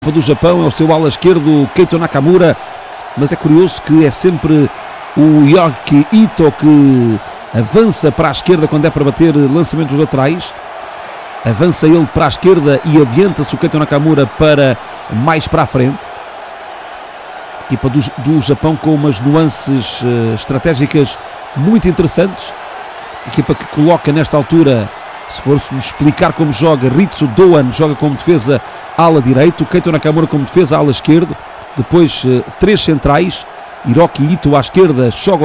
Do Japão é o seu ala esquerdo Keito Nakamura, mas é curioso que é sempre o Yoki Ito que avança para a esquerda quando é para bater lançamentos laterais. Avança ele para a esquerda e adianta-se o Keito Nakamura para mais para a frente. Equipa do Japão com umas nuances estratégicas muito interessantes. Equipa que coloca nesta altura, se fôssemos explicar como joga, Ritsu Doan joga como defesa ala direito, Keito Nakamura como defesa ala esquerdo, depois três centrais, Hiroki Ito à esquerda, Shogo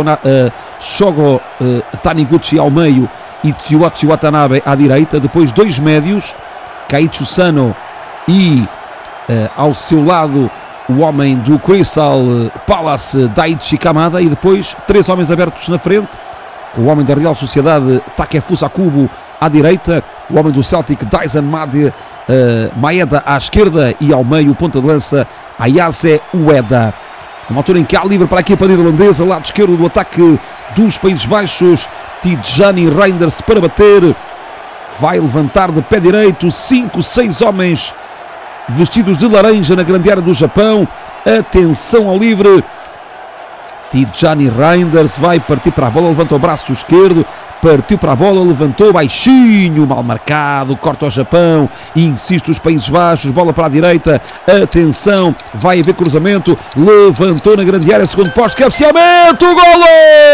Taniguchi ao meio e Tsuyoshi Watanabe à direita, depois dois médios, Kaiichi Sano e ao seu lado o homem do Crystal Palace, Daichi Kamada, e depois três homens abertos na frente, o homem da Real Sociedade Takefusa Kubo à direita, o homem do Celtic Daisen Maeda à esquerda e ao meio o ponta de lança Ayase Ueda. Numa altura em que há livre para a equipa irlandesa, lado esquerdo do ataque dos Países Baixos, Tijani Reinders para bater, vai levantar de pé direito, 5, 6 homens vestidos de laranja na grande área do Japão. Atenção ao livre, Tijani Reinders vai partir para a bola, levanta o braço esquerdo, partiu para a bola, levantou baixinho, mal marcado, corta ao Japão, insiste os Países Baixos, bola para a direita, atenção, vai haver cruzamento, levantou na grande área, segundo posto, cabeceamento, golo!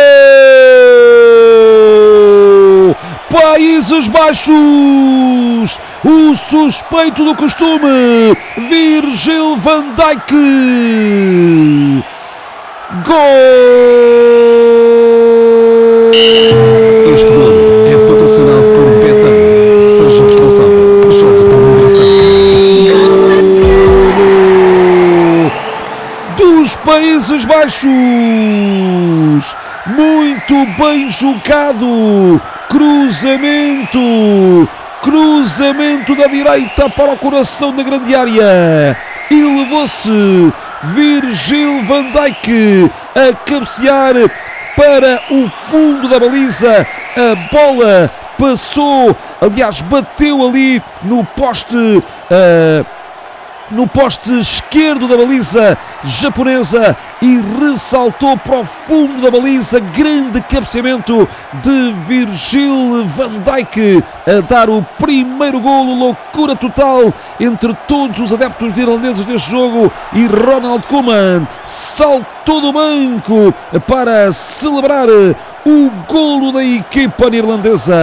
Países Baixos, o suspeito do costume, Virgil van Dijk. Gol! Este gol é patrocinado por Betano. Seja responsável. Jogue com moderação. Dos Países Baixos. Muito bem jogado. Cruzamento da direita para o coração da grande área. E levou-se Virgil van Dijk a cabecear para o fundo da baliza. A bola passou, aliás, bateu ali no poste esquerdo da baliza japonesa e ressaltou para o fundo da baliza. Grande cabeceamento de Virgil van Dijk a dar o primeiro golo. Loucura total entre todos os adeptos irlandeses deste jogo, e Ronald Koeman saltou do banco para celebrar o golo da equipa neerlandesa.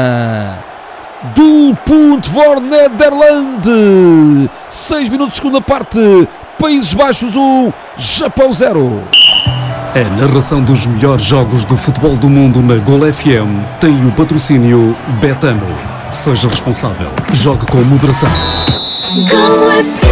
Doelpunt voor Nederland. 6 minutos, segunda parte. Países Baixos 1, Japão 0. A narração dos melhores jogos do futebol do mundo na Gol FM tem o patrocínio Betano. Seja responsável. Jogue com moderação. Gol FM.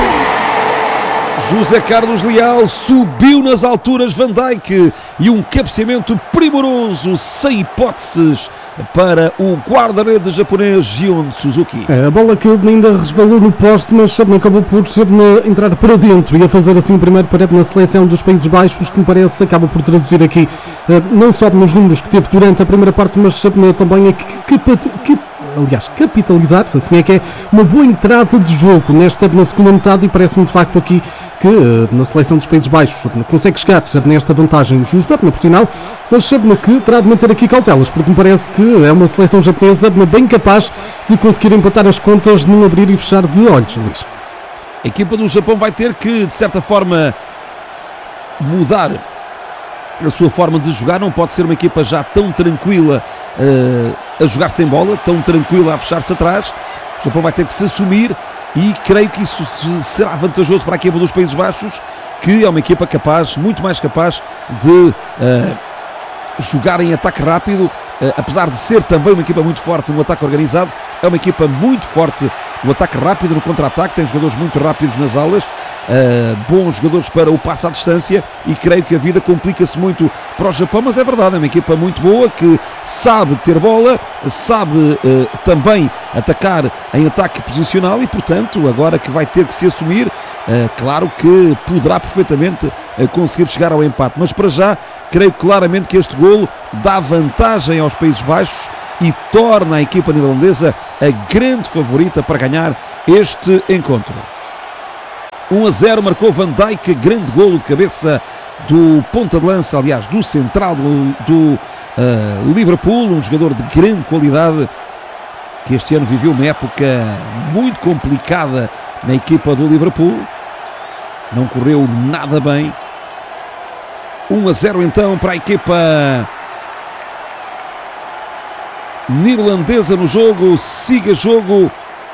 José Carlos Leal subiu nas alturas Van Dijk e um cabeceamento primoroso, sem hipóteses, para o guarda-redes japonês Gion Suzuki. A bola que ainda resvalou no poste, mas acabou por entrar para dentro e a fazer assim o primeiro parede na seleção dos Países Baixos, que me parece acaba por traduzir aqui não só nos números que teve durante a primeira parte, mas também capitalizar, assim é que é uma boa entrada de jogo na segunda metade, e parece-me de facto aqui que na seleção dos Países Baixos consegue chegar nesta vantagem justa, por sinal, mas que terá de manter aqui cautelas, porque me parece que é uma seleção japonesa bem capaz de conseguir empatar as contas num abrir e fechar de olhos, Luís. A equipa do Japão vai ter que, de certa forma, mudar a sua forma de jogar. Não pode ser uma equipa já tão tranquila a jogar sem bola, tão tranquila a fechar-se atrás. O Japão vai ter que se assumir, e creio que isso será vantajoso para a equipa dos Países Baixos, que é uma equipa capaz, muito mais capaz de jogar em ataque rápido, apesar de ser também uma equipa muito forte no ataque organizado. É uma equipa muito forte no ataque rápido, no contra-ataque, tem jogadores muito rápidos nas alas, bons jogadores para o passe à distância, e creio que a vida complica-se muito para o Japão, mas é verdade, é uma equipa muito boa, que sabe ter bola, sabe também atacar em ataque posicional, e portanto agora que vai ter que se assumir, claro que poderá perfeitamente conseguir chegar ao empate, mas para já creio claramente que este golo dá vantagem aos Países Baixos e torna a equipa neerlandesa a grande favorita para ganhar este encontro. 1-0, marcou Van Dijk, grande golo de cabeça do ponta de lança, aliás, do central do Liverpool, um jogador de grande qualidade, que este ano viveu uma época muito complicada na equipa do Liverpool, não correu nada bem. 1-0 então para a equipa neerlandesa no jogo, siga jogo.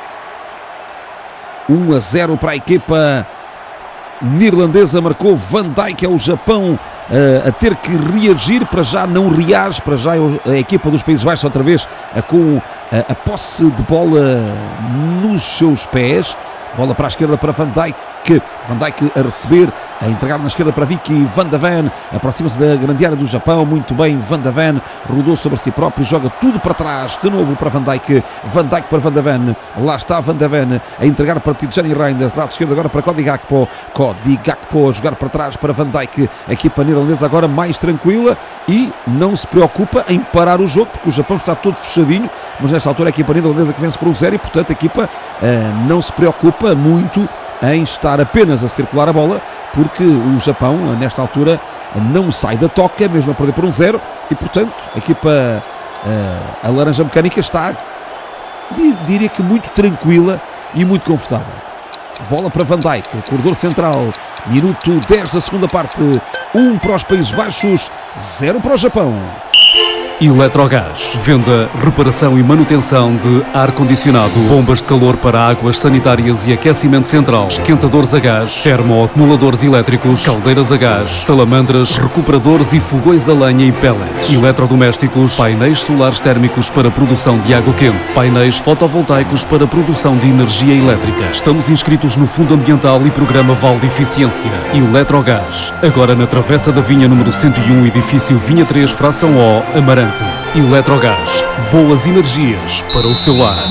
1-0 para a equipa neerlandesa, marcou Van Dijk. É o Japão a ter que reagir, para já não reage, para já a equipa dos Países Baixos outra vez com a posse de bola nos seus pés. Bola para a esquerda para Van Dijk a receber, a entregar na esquerda para Vicky Van de Ven, aproxima-se da grande área do Japão, muito bem, Van de Ven rodou sobre si próprio, joga tudo para trás, de novo para Van Dijk para Van de Ven, lá está Van de Ven a entregar para Tijani Reinders, lado esquerdo agora para Cody Gakpo a jogar para trás para Van Dijk. A equipa neerlandesa agora mais tranquila e não se preocupa em parar o jogo, porque o Japão está todo fechadinho, mas nesta altura a equipa neerlandesa que vence por 1-0 e portanto a equipa não se preocupa muito em estar apenas a circular a bola, porque o Japão nesta altura não sai da toca, mesmo a perder por 1-0, e portanto a equipa a laranja mecânica está, diria que muito tranquila e muito confortável. Bola para Van Dijk, corredor central, minuto 10 da segunda parte, 1 para os Países Baixos, 0 para o Japão. Eletrogás, venda, reparação e manutenção de ar-condicionado, bombas de calor para águas sanitárias e aquecimento central, esquentadores a gás, termoacumuladores elétricos, caldeiras a gás, salamandras, recuperadores e fogões a lenha e pellets, eletrodomésticos, painéis solares térmicos para produção de água quente, painéis fotovoltaicos para produção de energia elétrica. Estamos inscritos no Fundo Ambiental e Programa Vale de Eficiência. Eletrogás, agora na Travessa da Vinha número 101, edifício Vinha 3, fração O, Amarante. Eletrogás, boas energias para o seu lar.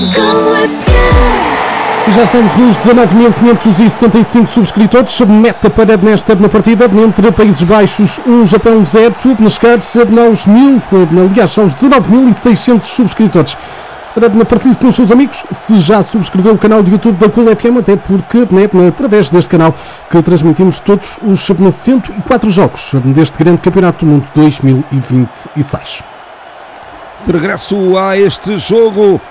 E já estamos nos 19.575 subscritores. Meta para nesta partida entre Países Baixos 1, Japão 0, na chegar aos 19.600 subscritores. Para partilhar com os seus amigos, se já subscreveu o canal de YouTube da Cool FM, até porque através deste canal que transmitimos todos os 104 jogos deste grande Campeonato do Mundo 2026. De regresso a este jogo,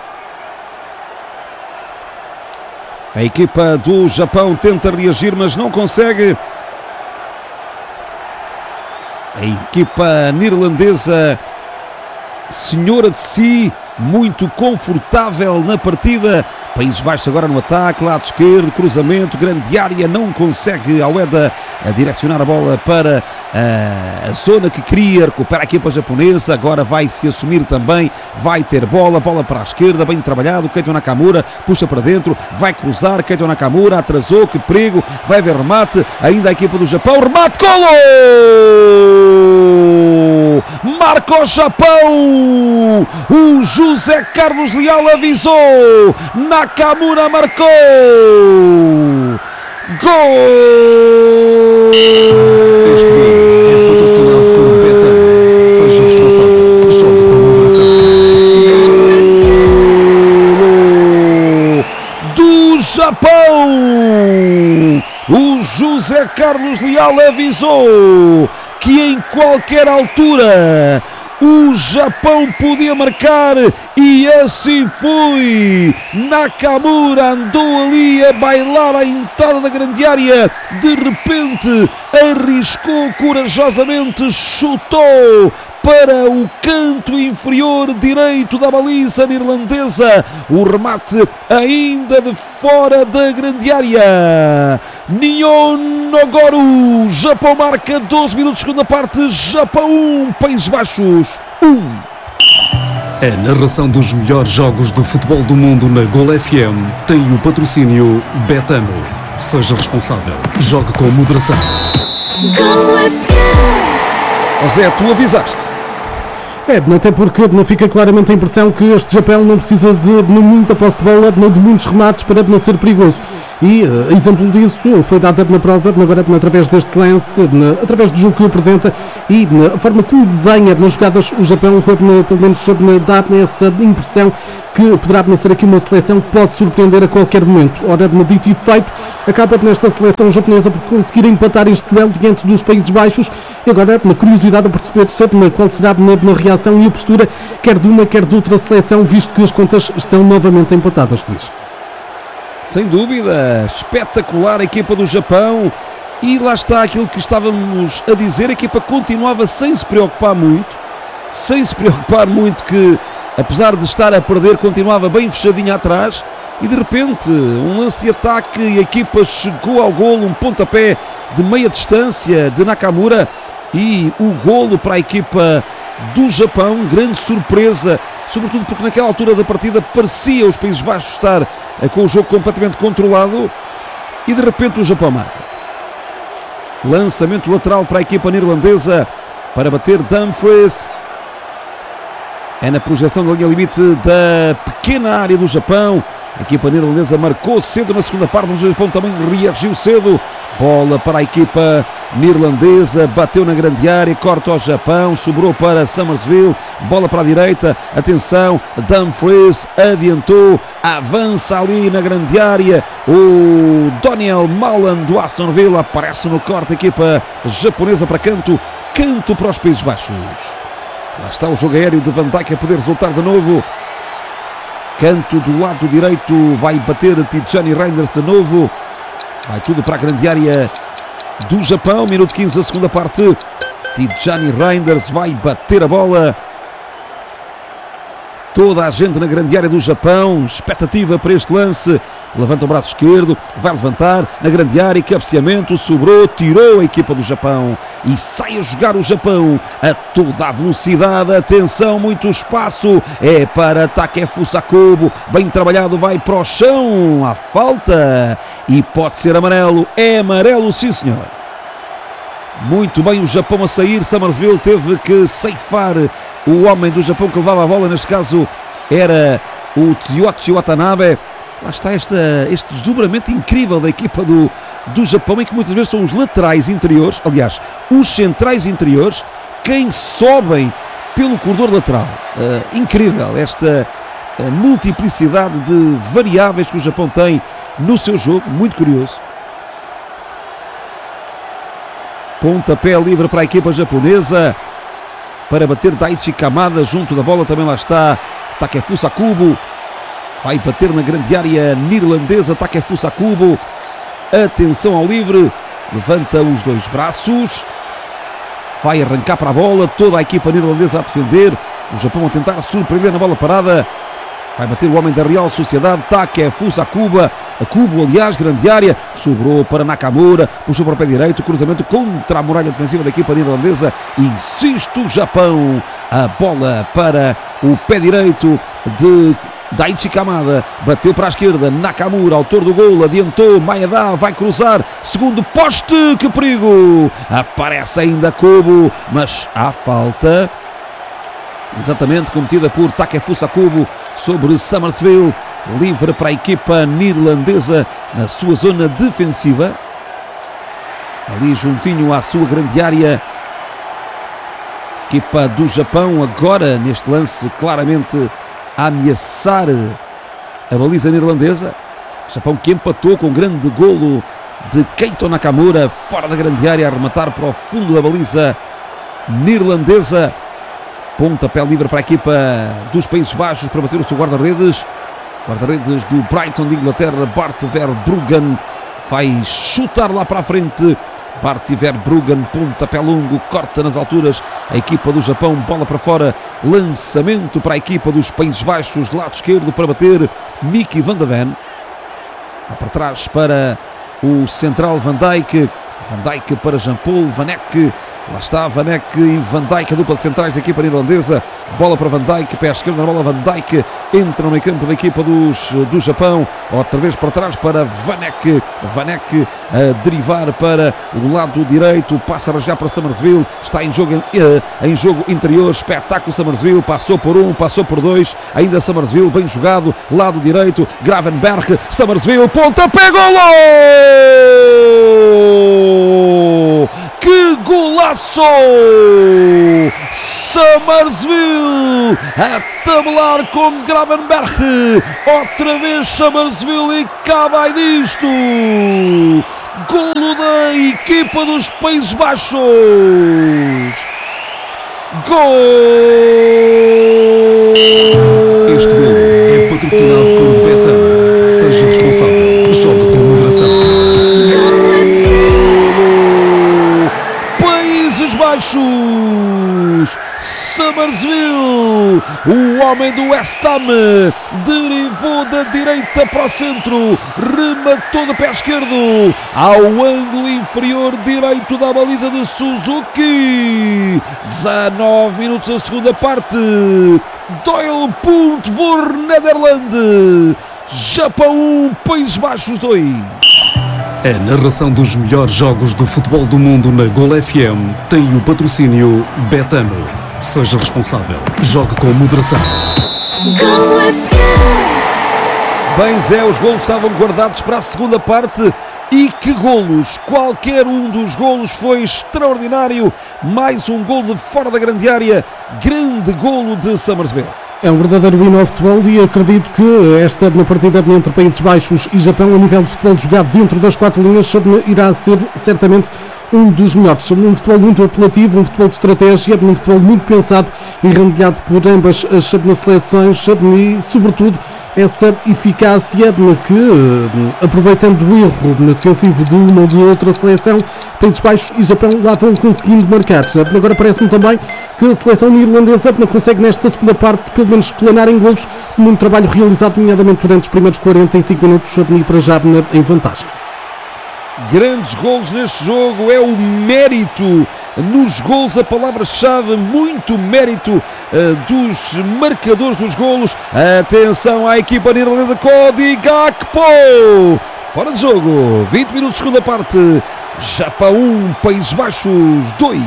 a equipa do Japão tenta reagir, mas não consegue. A equipa neerlandesa, senhora de si, muito confortável na partida. Países Baixos agora no ataque, lado esquerdo, cruzamento, grande área, não consegue a Ueda a direcionar a bola para a zona que queria, recupera a equipa japonesa, agora vai se assumir também, vai ter bola para a esquerda, bem trabalhado, Keito Nakamura puxa para dentro, vai cruzar, Keito Nakamura atrasou, que perigo, vai haver remate, ainda a equipa do Japão, remate, golo! Marca o Japão! O José Carlos Leal avisou, Nakamura marcou! Gol! Este gol é patrocinado por Betano. Seja responsável. Jogue com moderação. Do Japão! O José Carlos Leal avisou que em qualquer altura o Japão podia marcar e assim foi. Nakamura andou ali a bailar à entrada da grande área, de repente arriscou corajosamente, chutou para o canto inferior direito da baliza neerlandesa, o remate ainda de fora da grande área. Nihon Nogoro, Japão marca 12 minutos, segunda parte, Japão 1, Países Baixos 1. A narração dos melhores jogos do futebol do mundo na Gol FM tem o patrocínio Betano. Seja responsável. Jogue com moderação. José, tu avisaste. Até porque não fica claramente a impressão que este Japão não precisa de muita posse de bola, de muitos remates para não ser perigoso. E exemplo disso foi dado na prova, agora através deste lance, através do jogo que o apresenta e a forma como desenha nas jogadas o Japão, pelo menos dá essa impressão que poderá ser aqui uma seleção que pode surpreender a qualquer momento. Ora, dito e feito, acaba nesta seleção japonesa por conseguir empatar este duelo diante dos Países Baixos. E agora, uma curiosidade a perceber qual será na reação e a postura, quer de uma, quer de outra seleção, visto que as contas estão novamente empatadas, Luís. Sem dúvida, espetacular a equipa do Japão. E lá está aquilo que estávamos a dizer, a equipa continuava sem se preocupar muito, que apesar de estar a perder, continuava bem fechadinha atrás. E de repente, um lance de ataque e a equipa chegou ao golo, um pontapé de meia distância de Nakamura e o golo para a equipa do Japão. Grande surpresa, sobretudo porque naquela altura da partida parecia os Países Baixos estar com o jogo completamente controlado e de repente o Japão marca. Lançamento lateral para a equipa neerlandesa para bater Dumfries. É na projeção da linha limite da pequena área do Japão. A equipa neerlandesa marcou cedo na segunda parte, mas o Japão também reagiu cedo. Bola para a equipa neerlandesa, bateu na grande área, corta ao Japão, sobrou para Summersville, bola para a direita, atenção, Dumfries adiantou, avança ali na grande área, o Daniel Mauland do Aston Villa aparece no corte, a equipa japonesa para canto para os Países Baixos. Lá está o jogo aéreo de Van Dijk a poder resultar de novo. Canto do lado direito, vai bater Tijani Reinders de novo. Vai tudo para a grande área do Japão. Minuto 15 da segunda parte. Tijani Reinders vai bater a bola. Toda a gente na grande área do Japão. Expectativa para este lance. Levanta o braço esquerdo, vai levantar na grande área, cabeceamento, sobrou, tirou a equipa do Japão e sai a jogar o Japão a toda a velocidade. Atenção, muito espaço, é para Takefusa Kubo, bem trabalhado, vai para o chão, a falta e pode ser amarelo, é amarelo, sim senhor. Muito bem o Japão a sair, Summersville teve que ceifar o homem do Japão que levava a bola, neste caso era o Tsuyoshi Watanabe. Lá está este desdobramento incrível da equipa do Japão, em que muitas vezes são os laterais interiores, aliás, os centrais interiores, quem sobem pelo corredor lateral. Incrível esta multiplicidade de variáveis que o Japão tem no seu jogo, muito curioso. Pontapé livre para a equipa japonesa, para bater Daichi Kamada junto da bola, também lá está Takefusa Kubo. Vai bater na grande área neerlandesa, Takefusa Kubo. Atenção ao livre. Levanta os dois braços. Vai arrancar para a bola. Toda a equipa neerlandesa a defender. O Japão a tentar surpreender na bola parada. Vai bater o homem da Real Sociedade, Takefusa Kubo. A Kubo, aliás, grande área. Sobrou para Nakamura. Puxou para o pé direito. Cruzamento contra a muralha defensiva da equipa neerlandesa. Insiste o Japão. A bola para o pé direito de Daichi Kamada, bateu para a esquerda, Nakamura, autor do gol, adiantou, Maeda vai cruzar, segundo poste, que perigo, aparece ainda Kubo, mas há falta, exatamente cometida por Takefusa Kubo sobre Summersville, livre para a equipa neerlandesa na sua zona defensiva, ali juntinho à sua grande área. Equipa do Japão agora neste lance claramente a ameaçar a baliza neerlandesa. Japão que empatou com um grande golo de Keito Nakamura fora da grande área a arrematar para o fundo da baliza neerlandesa. Pontapé livre para a equipa dos Países Baixos para bater o seu guarda-redes. Guarda-redes do Brighton de Inglaterra, Bart Verbruggen, vai chutar lá para a frente. Bart Verbruggen, pontapé longo, corta nas alturas a equipa do Japão, bola para fora, lançamento para a equipa dos Países Baixos, lado esquerdo para bater Mickey van de Ven, lá para trás para o central Van Dijk, Van Dijk para Jean-Paul Van Eyck, lá está Van Eyck e Van Dijk, a dupla de centrais da equipa neerlandesa, bola para Van Dijk, pé esquerdo na bola, Van Dijk entra no meio campo da equipa do Japão, outra vez para trás para Van Eyck, Van Eyck a derivar para o lado direito, passa a rasgar para Summersville, está em jogo interior, espetáculo Summersville, passou por um, passou por dois, ainda Summersville, bem jogado, lado direito, Gravenberch, Summersville, pontapé, golo! Que golaço! Summersville a tabelar com Gravenberch, outra vez Summersville, e cá vai disto! Golo da equipa dos Países Baixos! Gol! Este gol é patrocinado por Betano. Seja responsável, jogue com moderação. Países Baixos, Summersville, o homem do West Ham derivou da direita para o centro, rematou de pé esquerdo ao ângulo inferior direito da baliza de Suzuki. 19 minutos da segunda parte. Doyle Punt voor Nederland, Japão 1, Países Baixos 2. A narração dos melhores jogos de futebol do mundo na Gol FM tem o patrocínio Betano. Seja responsável, jogue com moderação. Bem, Zé, os golos estavam guardados para a segunda parte. E que golos! Qualquer um dos golos foi extraordinário. Mais um golo de fora da grande área. Grande golo de Summersville. É um verdadeiro hino ao futebol e acredito que esta partida entre Países Baixos e Japão, a nível de futebol jogado dentro das quatro linhas, irá ser certamente um dos melhores. Um futebol muito apelativo, um futebol de estratégia, um futebol muito pensado e rendilhado por ambas as seleções e, sobretudo, essa eficácia que, aproveitando o erro defensivo de uma ou de outra seleção, Países Baixos e Japão lá vão conseguindo marcar. Agora parece-me também que a seleção irlandesa consegue nesta segunda parte pelo menos explanar em golos um trabalho realizado nomeadamente durante os primeiros 45 minutos e para já em vantagem. Grandes golos neste jogo, é o mérito nos golos, a palavra-chave, muito mérito dos marcadores dos golos. Atenção à equipa neerlandesa, Cody Gakpo, fora de jogo, 20 minutos de segunda parte, Japão 1, Países Baixos 2.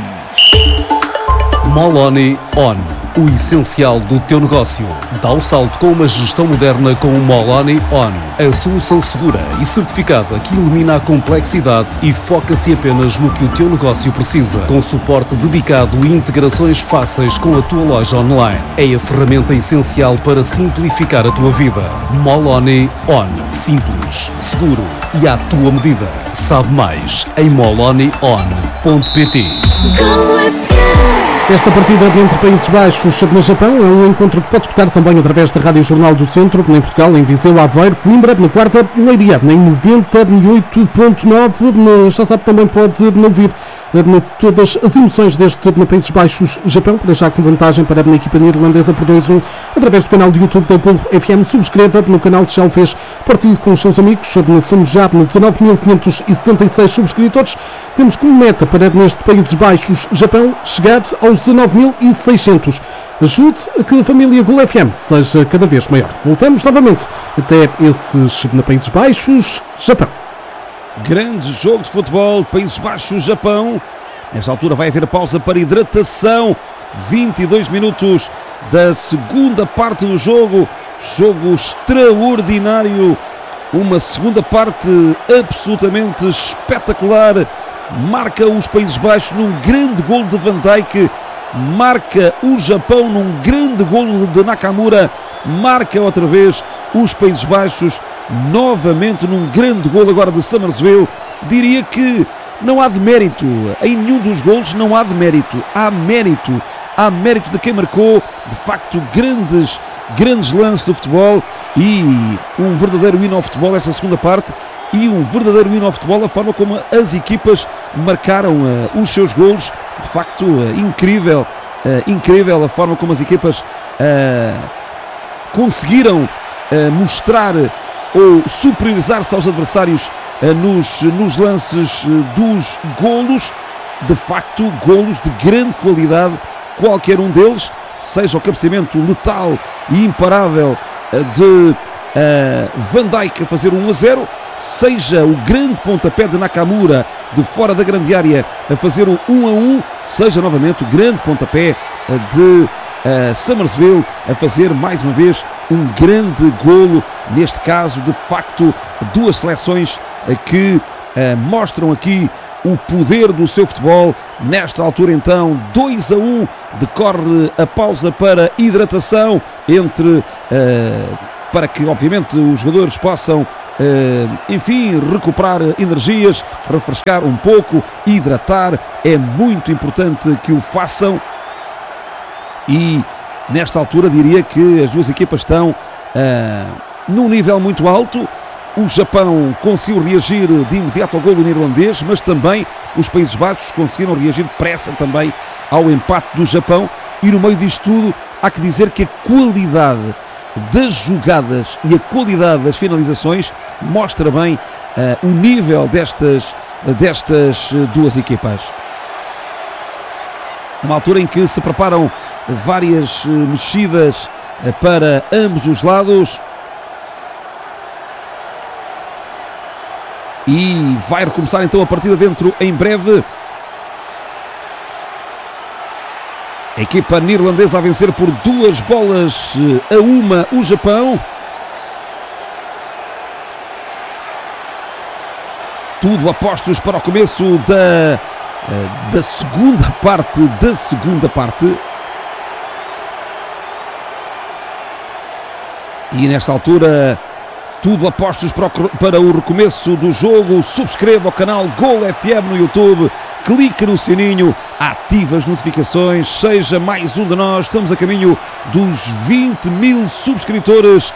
Moloney On, o essencial do teu negócio. Dá o salto com uma gestão moderna com o Moloney On, a solução segura e certificada que elimina a complexidade e foca-se apenas no que o teu negócio precisa, com suporte dedicado e integrações fáceis com a tua loja online. É a ferramenta essencial para simplificar a tua vida. Moloney On, simples, seguro e à tua medida. Sabe mais em moloneyon.pt. Esta partida entre Países Baixos e Japão é um encontro que pode escutar também através da Rádio Jornal do Centro, em Portugal, em Viseu, Aveiro, Coimbra, na Quarta e Leiria, em 98.9. Já sabe, também pode ouvir todas as emoções deste Países Baixos Japão, para já com vantagem para a equipa neerlandesa por 2-1, através do canal de YouTube da Gol FM. Subscreva no canal que já o fez, partilhe com os seus amigos. Somos já 19.576 subscritores. Temos como meta para neste Países Baixos Japão chegar aos 19.600. Ajude a que a família Gol FM seja cada vez maior. Voltamos novamente até esses Países Baixos Japão. Grande jogo de futebol, Países Baixos, Japão. Nesta altura vai haver pausa para hidratação. 22 minutos da segunda parte do jogo. Jogo extraordinário. Uma segunda parte absolutamente espetacular. Marca os Países Baixos num grande golo de Van Dijk. Marca o Japão num grande golo de Nakamura. Marca outra vez os Países Baixos novamente num grande golo agora de Summersville. Diria que não há demérito em nenhum dos golos, não há demérito, há mérito de quem marcou. De facto, grandes lances do futebol e um verdadeiro hino ao futebol esta segunda parte, e um verdadeiro hino ao futebol a forma como as equipas marcaram os seus golos. De facto, incrível a forma como as equipas conseguiram mostrar ou superiorizar-se aos adversários nos lances dos golos. De facto, golos de grande qualidade, qualquer um deles, seja o cabeceamento letal e imparável de Van Dijk a fazer 1-0, seja o grande pontapé de Nakamura de fora da grande área a fazer o 1-1, seja novamente o grande pontapé de Summersville a fazer mais uma vez um grande golo, neste caso de facto duas seleções que mostram aqui o poder do seu futebol. Nesta altura então 2-1, decorre a pausa para hidratação para que obviamente os jogadores possam enfim, recuperar energias, refrescar um pouco, hidratar. É muito importante que o façam e nesta altura diria que as duas equipas estão num nível muito alto. O Japão conseguiu reagir de imediato ao golo neerlandês, mas também os Países Baixos conseguiram reagir depressa também ao empate do Japão. E no meio disto tudo há que dizer que a qualidade das jogadas e a qualidade das finalizações mostra bem o nível destas duas equipas. Uma altura em que se preparam várias mexidas para ambos os lados. E vai recomeçar então a partida dentro em breve. A equipa neerlandesa a vencer por 2-1 o Japão. Tudo apostos para o começo da segunda parte. E nesta altura tudo apostos para o recomeço do jogo. Subscreva o canal Gol FM no YouTube, clique no sininho, ative as notificações, seja mais um de nós. Estamos a caminho dos 20.000 subscritores.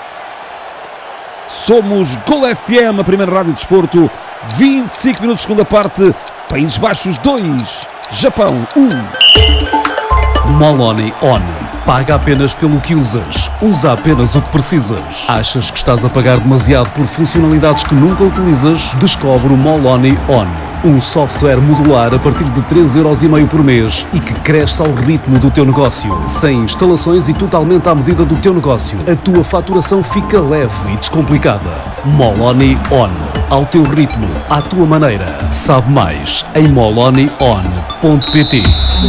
Somos Gol FM, a primeira rádio de desporto. 25 minutos, segunda parte. Países Baixos 2, Japão 1. Moloni On. Paga apenas pelo que usas. Usa apenas o que precisas. Achas que estás a pagar demasiado por funcionalidades que nunca utilizas? Descobre o Moloni On. Um software modular a partir de 3,5€ por mês e que cresce ao ritmo do teu negócio. Sem instalações e totalmente à medida do teu negócio. A tua faturação fica leve e descomplicada. Moloni On. Ao teu ritmo, à tua maneira. Sabe mais em molonion.pt.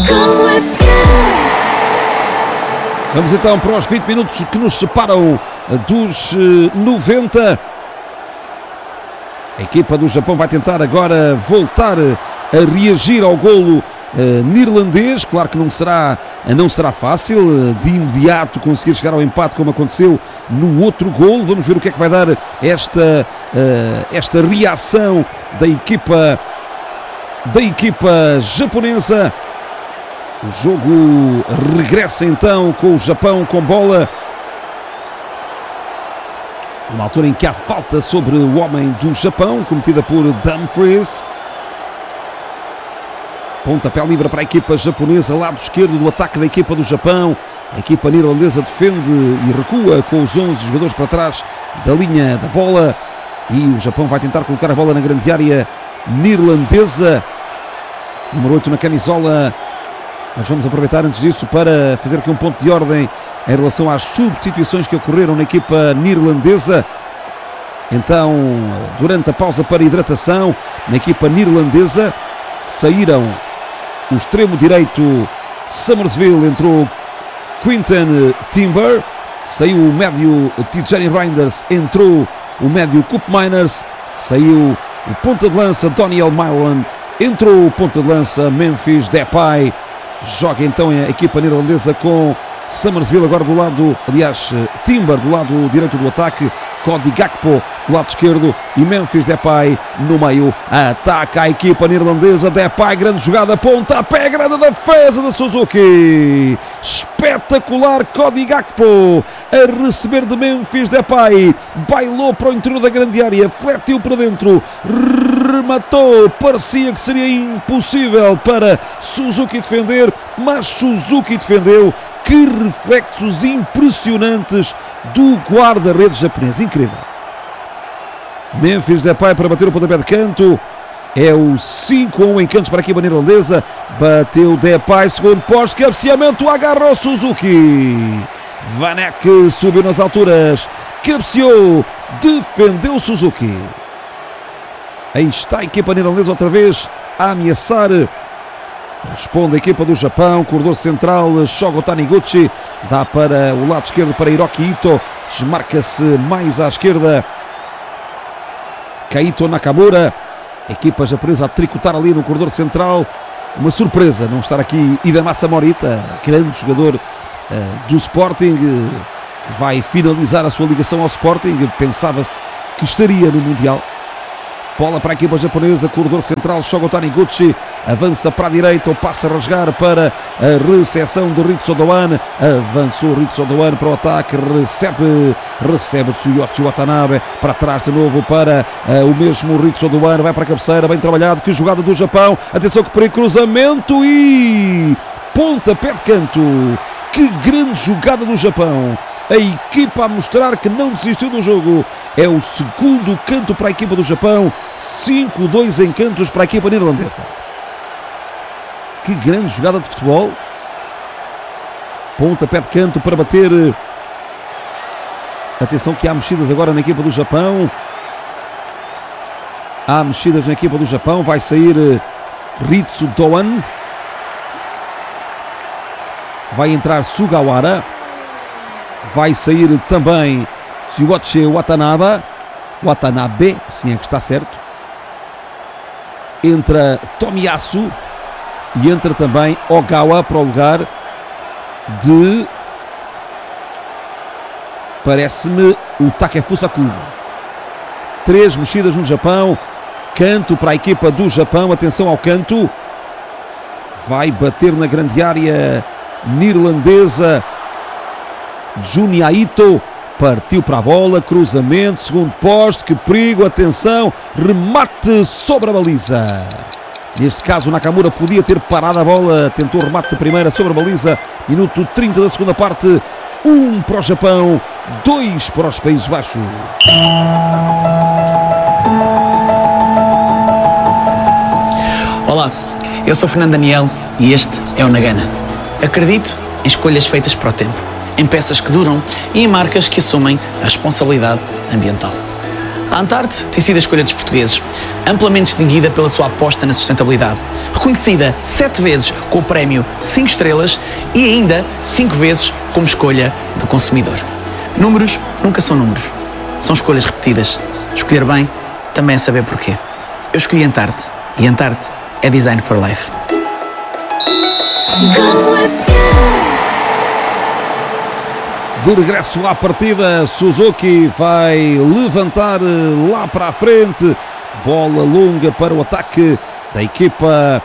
Vamos então para os 20 minutos que nos separam dos 90. A equipa do Japão vai tentar agora voltar a reagir ao golo neerlandês. Claro que não será fácil de imediato conseguir chegar ao empate como aconteceu no outro golo. Vamos ver o que é que vai dar esta reação da equipa japonesa. O jogo regressa então com o Japão com bola. Uma altura em que há falta sobre o homem do Japão, cometida por Dumfries. Pontapé livre para a equipa japonesa, lado esquerdo do ataque da equipa do Japão. A equipa neerlandesa defende e recua com os 11 jogadores para trás da linha da bola. E o Japão vai tentar colocar a bola na grande área neerlandesa. Número 8 na camisola. Mas vamos aproveitar antes disso para fazer aqui um ponto de ordem em relação às substituições que ocorreram na equipa neerlandesa. Então, durante a pausa para hidratação, na equipa neerlandesa, saíram o extremo direito Summersville, entrou Quinten Timber, saiu o médio Tijani Reinders, entrou o médio Koopmeiners, saiu o ponta de lança Daniel Mylan, entrou o ponta de lança Memphis Depay. Joga então a equipa neerlandesa com Summersville agora do lado, aliás, Timber do lado direito do ataque, Cody Gakpo do lado esquerdo e Memphis Depay no meio. Ataca a equipa neerlandesa, Depay, grande jogada, pontapé, grande defesa de Suzuki. Espetacular Cody Gakpo a receber de Memphis Depay, bailou para o interior da grande área, fletiu para dentro, rematou, parecia que seria impossível para Suzuki defender, mas Suzuki defendeu. Que reflexos impressionantes do guarda-redes japonês, incrível. Memphis Depay para bater o pontapé de canto, é o 5-1 em cantos para a equipa neerlandesa. Bateu Depay, segundo poste, cabeceamento, agarrou Suzuki. Vanek subiu nas alturas, cabeceou, defendeu Suzuki. Aí está a equipa neerlandesa outra vez a ameaçar. Responde a equipa do Japão, corredor central, Shogo Taniguchi, dá para o lado esquerdo para Hiroki Ito, desmarca-se mais à esquerda Kaito Nakamura, a equipa japonesa a tricotar ali no corredor central. Uma surpresa não estar aqui Hidemasa Morita, grande jogador do Sporting, que vai finalizar a sua ligação ao Sporting. Pensava-se que estaria no Mundial. Bola para a equipa japonesa, corredor central, Shogo Taniguchi, avança para a direita, ou passa a rasgar para a recepção de Ritsu Doan, avançou Ritsu Doan para o ataque, recebe Tsuyoshi Watanabe, para trás de novo para o mesmo Ritsu Doan, vai para a cabeceira, bem trabalhado, que jogada do Japão, atenção que perigo, cruzamento e pontapé de canto, que grande jogada do Japão. A equipa a mostrar que não desistiu do jogo. É o segundo canto para a equipa do Japão. 5-2 em cantos para a equipa neerlandesa. Que grande jogada de futebol. Pontapé de canto para bater. Atenção que há mexidas agora na equipa do Japão. Há mexidas na equipa do Japão. Vai sair Ritsu Doan. Vai entrar Sugawara. Vai sair também Tsuyoshi Watanabe, assim é que está certo. Entra Tomiyasu e entra também Ogawa para o lugar de, parece-me, o Takefusa Kubo. 3 mexidas no Japão. Canto para a equipa do Japão. Atenção ao canto. Vai bater na grande área neerlandesa. Junya Ito partiu para a bola, cruzamento, segundo poste, que perigo, atenção, remate sobre a baliza. Neste caso o Nakamura podia ter parado a bola, tentou remate de primeira sobre a baliza, minuto 30 da segunda parte, 1 para o Japão, 2 para os Países Baixos. Olá, eu sou Fernando Daniel e este é o Nagana. Acredito em escolhas feitas para o tempo, em peças que duram e em marcas que assumem a responsabilidade ambiental. A Antarte tem sido a escolha dos portugueses, amplamente distinguida pela sua aposta na sustentabilidade, reconhecida 7 vezes com o prémio 5 estrelas e ainda 5 vezes como escolha do consumidor. Números nunca são números, são escolhas repetidas. Escolher bem também é saber porquê. Eu escolhi Antarte e Antarte é Design for Life. De regresso à partida, Suzuki vai levantar lá para a frente, bola longa para o ataque da equipa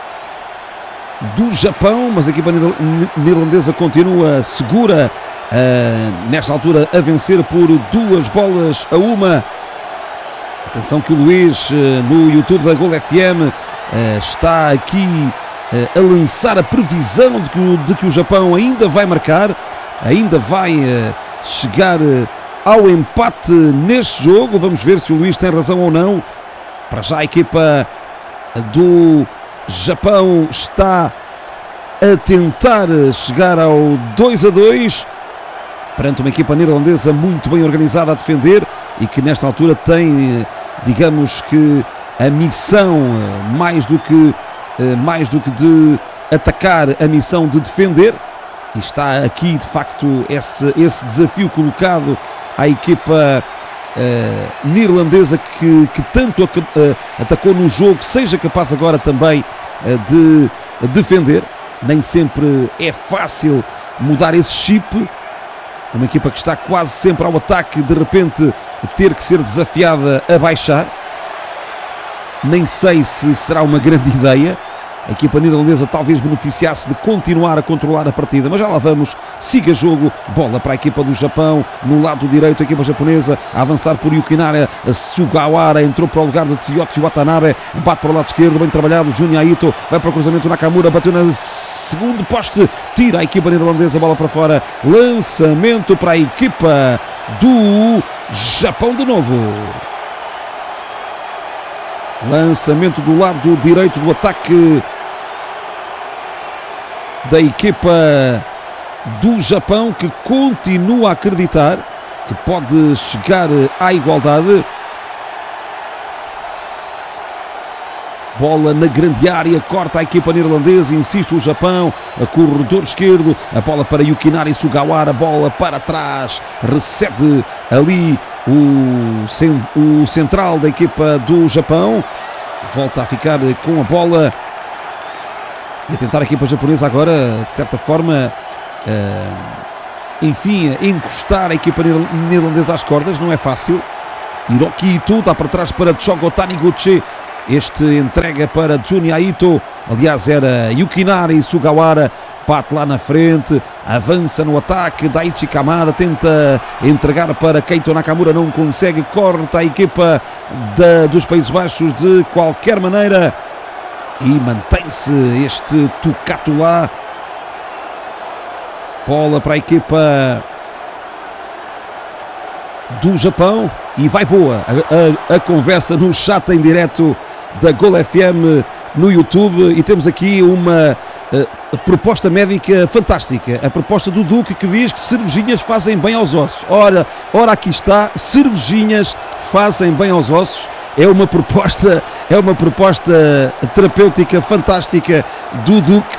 do Japão, mas a equipa neerlandesa continua segura, nesta altura a vencer por 2-1. Atenção que o Luís no YouTube da Gol FM está aqui a lançar a previsão de que o Japão ainda vai marcar, ainda vai chegar ao empate neste jogo. Vamos ver se o Luís tem razão ou não. Para já a equipa do Japão está a tentar chegar ao 2-2 perante uma equipa neerlandesa muito bem organizada a defender e que nesta altura tem, digamos que, a missão mais do que de atacar, a missão de defender. E está aqui de facto esse desafio colocado à equipa neerlandesa que tanto atacou no jogo, seja capaz agora também de defender. Nem sempre é fácil mudar esse chip. Uma equipa que está quase sempre ao ataque, de repente ter que ser desafiada a baixar. Nem sei se será uma grande ideia. A equipa neerlandesa talvez beneficiasse de continuar a controlar a partida, mas já lá vamos. Siga jogo, bola para a equipa do Japão, no lado direito a equipa japonesa a avançar por Yukinara. Sugawara entrou para o lugar de Tsuyoshi Watanabe, bate para o lado esquerdo, bem trabalhado, Junya Ito vai para o cruzamento, Nakamura bateu no segundo poste, tira a equipa neerlandesa, bola para fora, lançamento para a equipa do Japão de novo. Lançamento do lado direito do ataque da equipa do Japão, que continua a acreditar que pode chegar à igualdade. Bola na grande área, corta a equipa neerlandesa, insiste o Japão, a corredor esquerdo, a bola para Yukinari Sugawara, bola para trás, recebe ali o central da equipa do Japão, volta a ficar com a bola e a tentar a equipa japonesa agora, de certa forma, enfim, encostar a equipa neerlandesa às cordas, não é fácil. Hiroki Ito dá para trás para Chogo Taniguchi. Este entrega para Junya Ito, aliás era Yukinari Sugawara, bate lá na frente, avança no ataque, Daichi Kamada tenta entregar para Keito Nakamura, não consegue, corta a equipa dos Países Baixos de qualquer maneira e mantém-se este tocato lá. Bola para a equipa do Japão e vai boa a conversa no chat em direto da Gol FM no YouTube e temos aqui uma proposta médica fantástica, a proposta do Duque que diz que cervejinhas fazem bem aos ossos. Ora aqui está, cervejinhas fazem bem aos ossos. É uma proposta terapêutica fantástica do Duque.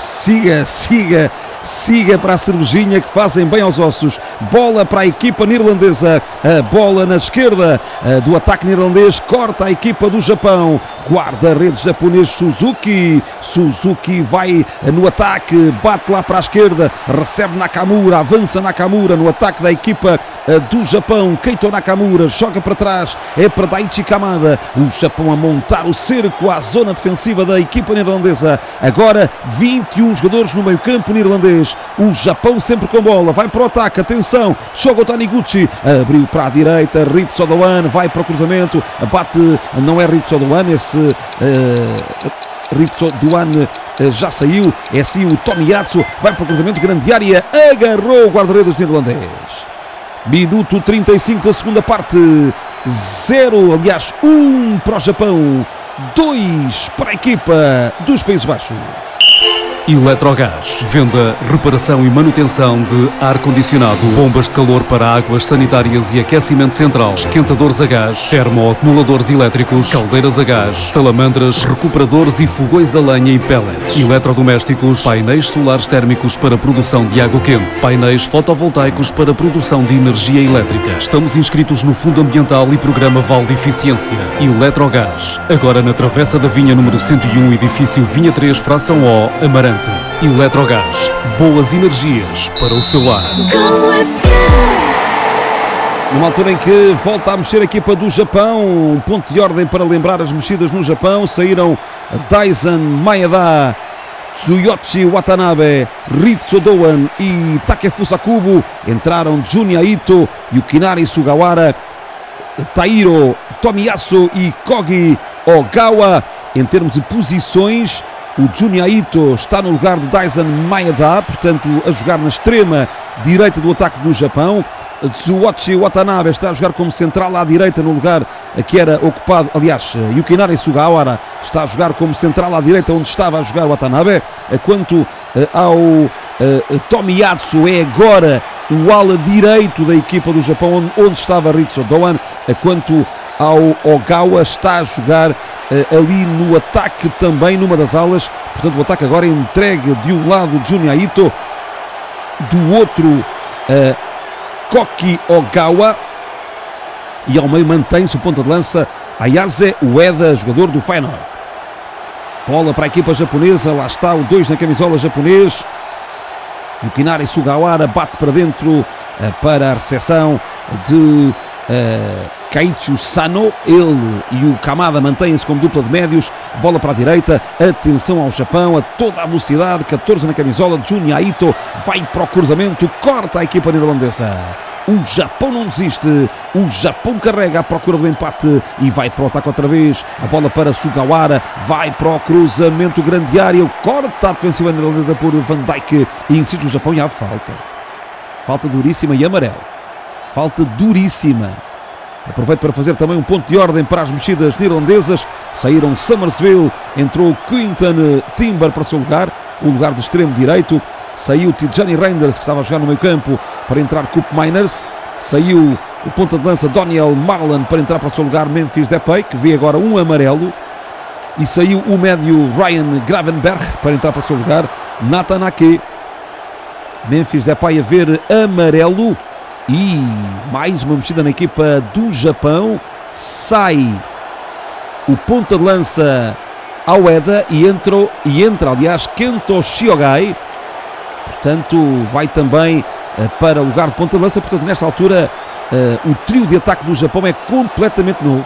Siga para a cervejinha que fazem bem aos ossos. Bola para a equipa neerlandesa, a bola na esquerda do ataque neerlandês, corta a equipa do Japão, guarda-redes japonês Suzuki vai no ataque, bate lá para a esquerda, recebe Nakamura, avança Nakamura no ataque da equipa do Japão, Keito Nakamura joga para trás, é para Daichi Kamada, o Japão a montar o cerco à zona defensiva da equipa neerlandesa. Agora 21 jogadores no meio campo neerlandês, o Japão sempre com bola, vai para o ataque, atenção, Shogo Taniguchi, abriu para a direita, Ritsu Doan vai para o cruzamento, bate, não é Ritsu Doan, esse Ritsu Doan já saiu, é sim o Tomiyasu, vai para o cruzamento, grande área, agarrou o guarda-redes neerlandês. Minuto 35 da segunda parte, 0, aliás 1 para o Japão, 2 para a equipa dos Países Baixos. Eletrogás, venda, reparação e manutenção de ar-condicionado, bombas de calor para águas sanitárias e aquecimento central, esquentadores a gás, termoacumuladores elétricos, caldeiras a gás, salamandras, recuperadores e fogões a lenha e pellets, eletrodomésticos, painéis solares térmicos para produção de água quente, painéis fotovoltaicos para produção de energia elétrica. Estamos inscritos no Fundo Ambiental e Programa Vale de Eficiência. Eletrogás, agora na Travessa da Vinha número 101, edifício Vinha 3, fração O, Amarante. Eletrogás, boas energias para o seu lar. Numa altura em que volta a mexer a equipa do Japão, um ponto de ordem para lembrar as mexidas no Japão, saíram Daisen Maeda, Tsuyoshi Watanabe, Ritsu Doan e Takefusa Kubo, entraram Junya Ito, Yukinari Sugawara, Tairo Tomiyasu e Kogi Ogawa. Em termos de posições, o Junya Ito está no lugar de Daisen Maeda, portanto a jogar na extrema direita do ataque do Japão. Tsuyoshi Watanabe está a jogar como central à direita no lugar que era ocupado, aliás, Yukinari Sugawara está a jogar como central à direita onde estava a jogar Watanabe. Quanto ao Tomiyasu, é agora o ala direito da equipa do Japão onde estava Ritsu Doan. Quanto ao Ogawa, está a jogar ali no ataque também, numa das alas. Portanto o ataque agora é entregue de um lado Junya Ito, do outro Koki Ogawa, e ao meio mantém-se o ponta de lança Ayase Ueda, jogador do Feyenoord. Bola para a equipa japonesa, lá está o 2 na camisola japonês, Yukinari Sugawara bate para dentro para a recepção de Keiichi Sano, ele e o Kamada mantêm-se como dupla de médios, bola para a direita, atenção ao Japão, a toda a velocidade, 14 na camisola, Junya Ito vai para o cruzamento, corta a equipa neerlandesa. O Japão não desiste, o Japão carrega à procura do empate e vai para o ataque outra vez, a bola para Sugawara, vai para o cruzamento, grande área, corta a defensiva neerlandesa por Van Dijk e insiste o Japão e há falta duríssima e amarelo, falta duríssima. Aproveito para fazer também um ponto de ordem para as mexidas neerlandesas. Saíram Summersville, entrou Quinten Timber para o seu lugar, o lugar de extremo direito. Saiu Tijani Reinders, que estava a jogar no meio campo, para entrar Koop Meiners. Saiu o ponta de lança Daniel Malen para entrar para o seu lugar Memphis Depay, que vê agora um amarelo. e saiu o médio Ryan Gravenberg para entrar para o seu lugar Nathan Ake. Memphis Depay a ver amarelo e mais uma mexida na equipa do Japão. Sai o ponta de lança Aoueda e entra aliás Kento Shiogai, portanto vai também para o lugar de ponta de lança. Portanto, nesta altura o trio de ataque do Japão é completamente novo.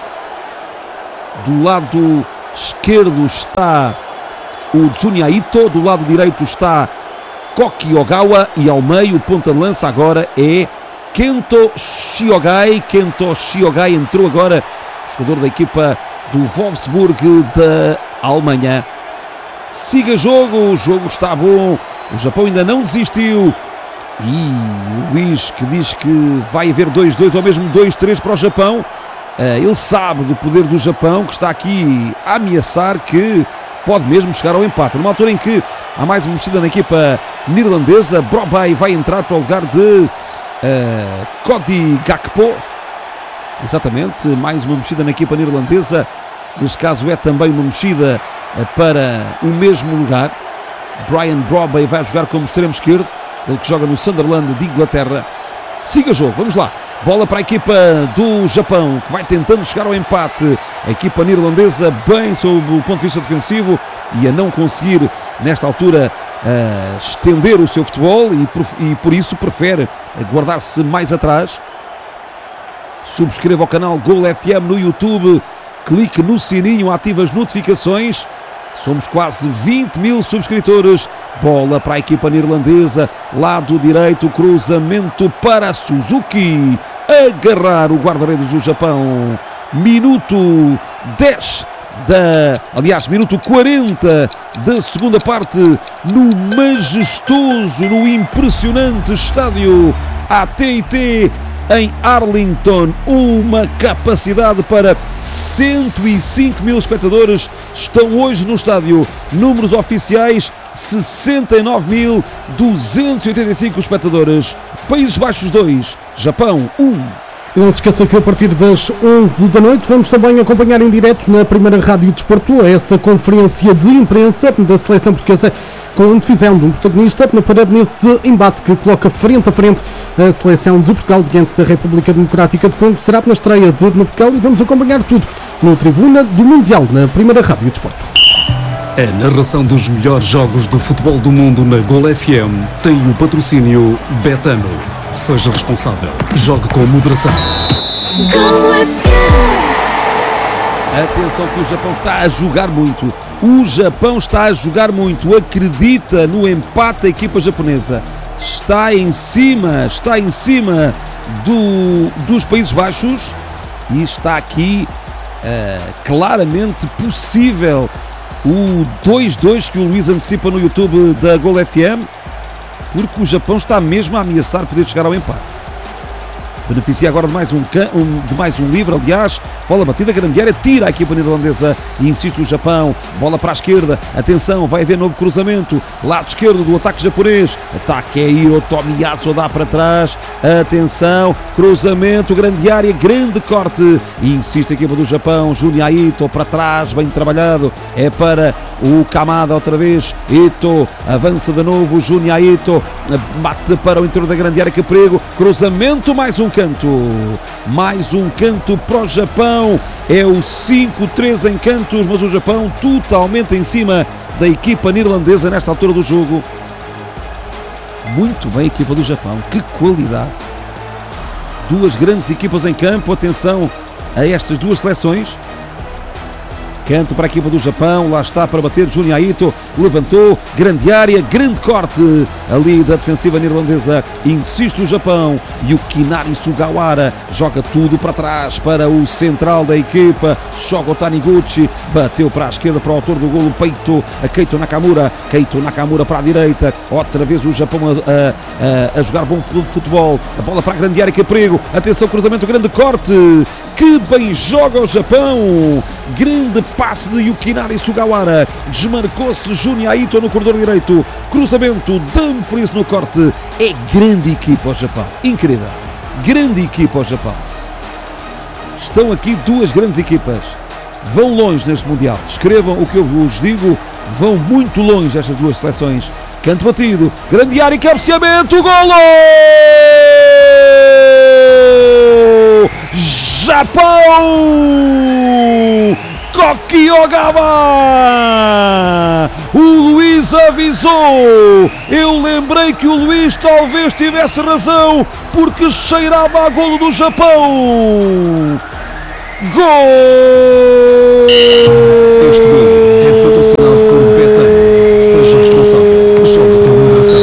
Do lado esquerdo está o Junya Ito, do lado direito está Koki Ogawa e ao meio o ponta de lança agora é Kento Shiogai. Kento Shiogai entrou agora, jogador da equipa do Wolfsburg da Alemanha. Siga o jogo está bom, o Japão ainda não desistiu e o Luís que diz que vai haver 2-2 ou mesmo 2-3 para o Japão. Ele sabe do poder do Japão, que está aqui a ameaçar que pode mesmo chegar ao empate, numa altura em que há mais uma mexida na equipa neerlandesa. Brobbey vai entrar para o lugar de Cody Gakpo. Exatamente, mais uma mexida na equipa neerlandesa. Neste caso é também uma mexida para o mesmo lugar. Brian Brobbey vai jogar como extremo esquerdo, ele que joga no Sunderland de Inglaterra. Siga jogo, vamos lá. Bola para a equipa do Japão, que vai tentando chegar ao empate. A equipa neerlandesa bem sob o ponto de vista defensivo e a não conseguir, nesta altura, estender o seu futebol e por isso prefere guardar-se mais atrás. Subscreva o canal Gol FM no YouTube, clique no sininho, ative as notificações. Somos quase 20 mil subscritores. Bola para a equipa neerlandesa, lado direito, cruzamento para Suzuki, agarrar o guarda-redes do Japão. Minuto 10 minuto 40 da segunda parte, no majestoso, no impressionante estádio AT&T em Arlington. Uma capacidade para 105 mil espectadores estão hoje no estádio. Números oficiais: 69.285 espectadores. Países Baixos 2, Japão 1. E não se esqueça que a partir das 11 da noite vamos também acompanhar em direto na primeira Rádio Desporto essa conferência de imprensa da seleção portuguesa, com onde fizemos um protagonista para nesse embate que coloca frente a frente a seleção de Portugal diante da República Democrática de Congo. Será na estreia de Portugal e vamos acompanhar tudo no Tribuna do Mundial na primeira Rádio Desporto. A narração dos melhores jogos do futebol do mundo na Gol FM tem o patrocínio Betano. Seja responsável. Jogue com moderação. Atenção que o Japão está a jogar muito. O Japão está a jogar muito. Acredita no empate da equipa japonesa. Está em cima dos Países Baixos e está aqui claramente possível o 2-2 que o Luís antecipa no YouTube da Gol FM, porque o Japão está mesmo a ameaçar poder chegar ao empate. Beneficia agora de mais um livre, aliás. Bola batida, grande área, tira a equipa neerlandesa e insiste o Japão. Bola para a esquerda, atenção, vai haver novo cruzamento. Lado esquerdo do ataque japonês. Ataque é Hiro Tomiyasu, dá para trás. Atenção, cruzamento, grande área, grande corte. E insiste a equipa do Japão. Junya Ito para trás, bem trabalhado. É para o Kamada outra vez. Ito avança de novo. Junya Ito bate para o interior da grande área, que perigo. Cruzamento, mais um canto para o Japão. É o 5-3 em cantos, mas o Japão totalmente em cima da equipa neerlandesa nesta altura do jogo. Muito bem a equipa do Japão, que qualidade. Duas grandes equipas em campo, atenção a estas duas seleções. Canto para a equipa do Japão, lá está para bater Junya Ito, levantou, grande área, grande corte ali da defensiva neerlandesa, insiste o Japão e o Kinari Sugawara joga tudo para trás para o central da equipa, joga o Taniguchi, bateu para a esquerda para o autor do golo, Keito Nakamura para a direita, outra vez o Japão a jogar bom futebol, a bola para a grande área, que é perigo, atenção, cruzamento, grande corte, que bem joga o Japão, grande passe de Yukinari Sugawara, desmarcou-se Junya Ito no corredor direito, cruzamento, Dumfries no corte. É grande equipa ao Japão, incrível, grande equipa ao Japão. Estão aqui duas grandes equipas. vão longe neste Mundial. Escrevam o que eu vos digo, vão muito longe estas duas seleções. Canto batido, grande área e cabeceamento, golo! Japão! Koki Ogawa! O Luís avisou! Eu lembrei que o Luís talvez tivesse razão, porque cheirava a golo do Japão! Gol! Este gol é patrocinado por Betano. Seja responsável. Joga com moderação.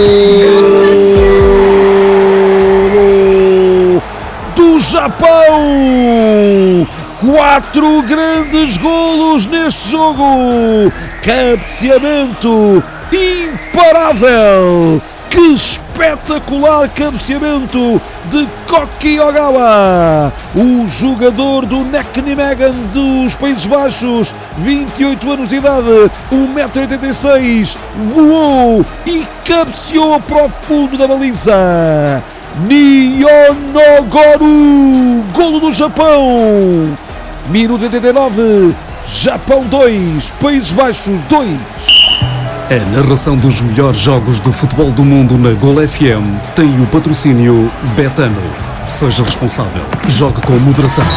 Do Japão! 4 grandes golos neste jogo! Cabeceamento imparável! Que espetacular cabeceamento de Koki Ogawa, o jogador do NEC Nijmegen dos Países Baixos, 28 anos de idade, 1,86 m, voou e cabeceou para o fundo da baliza. Nyonogoru, golo do Japão. Minuto 89, Japão 2, Países Baixos 2. A narração dos melhores jogos de futebol do mundo na Gol FM tem o patrocínio Betano. Seja responsável. Jogue com moderação.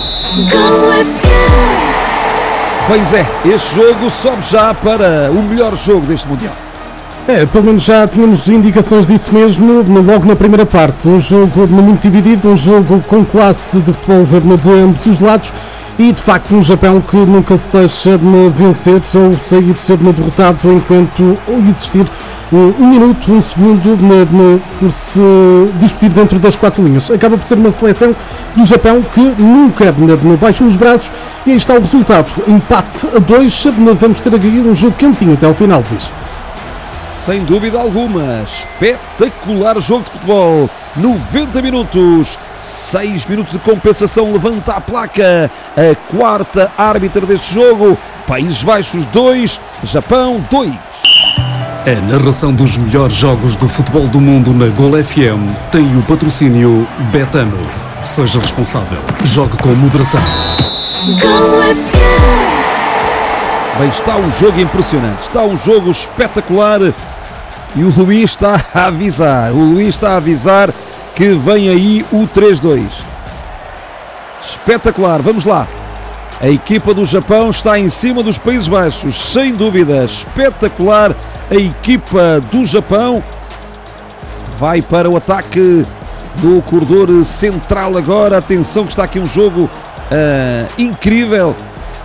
Pois é, este jogo sobe já para o melhor jogo deste Mundial. Pelo menos já tínhamos indicações disso mesmo logo na primeira parte. Um jogo muito dividido, um jogo com classe de futebol de ambos os lados. E de facto um Japão que nunca se deixa de vencer ou sair derrotado enquanto existir um minuto, um segundo por se discutir dentro das 4 linhas. Acaba por ser uma seleção do Japão que nunca baixou os braços e aí está o resultado. Empate a 2, vamos ter aqui um jogo quentinho até ao final, Luís. Sem dúvida alguma, espetacular jogo de futebol, 90 minutos, 6 minutos de compensação, levanta a placa, a quarta árbitra deste jogo, Países Baixos 2, Japão 2. A narração dos melhores jogos de futebol do mundo na Gol FM tem o patrocínio Betano. Seja responsável. Jogue com moderação. Bem, está um jogo impressionante, está um jogo espetacular e o Luís está a avisar, que vem aí o 3-2. Espetacular, vamos lá. A equipa do Japão está em cima dos Países Baixos, sem dúvida, espetacular. A equipa do Japão vai para o ataque do corredor central agora. Atenção que está aqui um jogo incrível.